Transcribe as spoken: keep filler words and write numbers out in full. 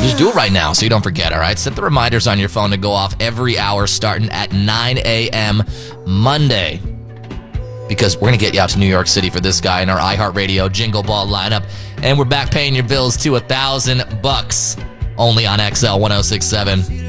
Just do it right now so you don't forget, all right? Set the reminders on your phone to go off every hour starting at nine a.m. Monday. Because we're going to get you out to New York City for this guy in our iHeartRadio Jingle Ball lineup. And we're back paying your bills to a thousand bucks only on X L one oh six point seven.